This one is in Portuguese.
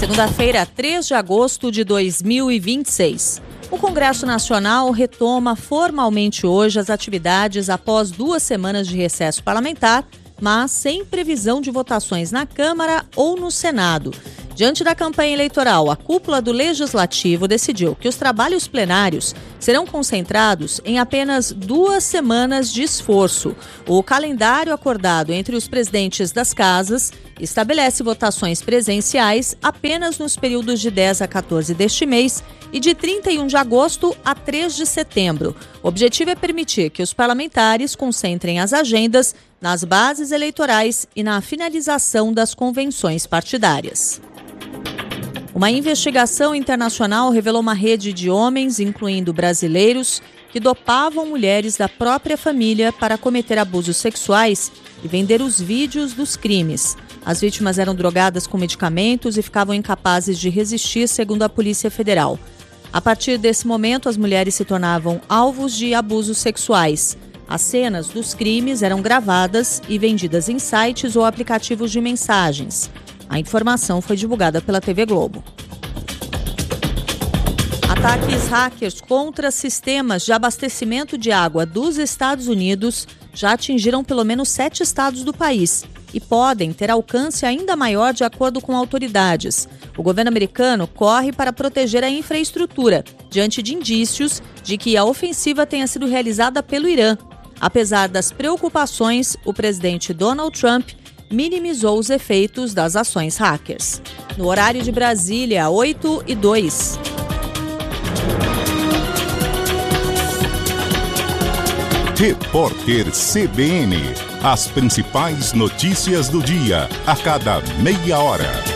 Segunda-feira, 3 de agosto de 2026. O Congresso Nacional retoma formalmente hoje as atividades após 2 semanas de recesso parlamentar, mas sem previsão de votações na Câmara ou no Senado. Diante da campanha eleitoral, a cúpula do Legislativo decidiu que os trabalhos plenários serão concentrados em apenas 2 semanas de esforço. O calendário acordado entre os presidentes das casas estabelece votações presenciais apenas nos períodos de 10 a 14 deste mês e de 31 de agosto a 3 de setembro. O objetivo é permitir que os parlamentares concentrem as agendas nas bases eleitorais e na finalização das convenções partidárias. Uma investigação internacional revelou uma rede de homens, incluindo brasileiros, que dopavam mulheres da própria família para cometer abusos sexuais e vender os vídeos dos crimes. As vítimas eram drogadas com medicamentos e ficavam incapazes de resistir, segundo a Polícia Federal. A partir desse momento, as mulheres se tornavam alvos de abusos sexuais. As cenas dos crimes eram gravadas e vendidas em sites ou aplicativos de mensagens. A informação foi divulgada pela TV Globo. Ataques hackers contra sistemas de abastecimento de água dos Estados Unidos já atingiram pelo menos 7 estados do país e podem ter alcance ainda maior de acordo com autoridades. O governo americano corre para proteger a infraestrutura, diante de indícios de que a ofensiva tenha sido realizada pelo Irã. Apesar das preocupações, o presidente Donald Trump minimizou os efeitos das ações hackers. No horário de Brasília, 8h02. Repórter CBN. As principais notícias do dia, a cada meia hora.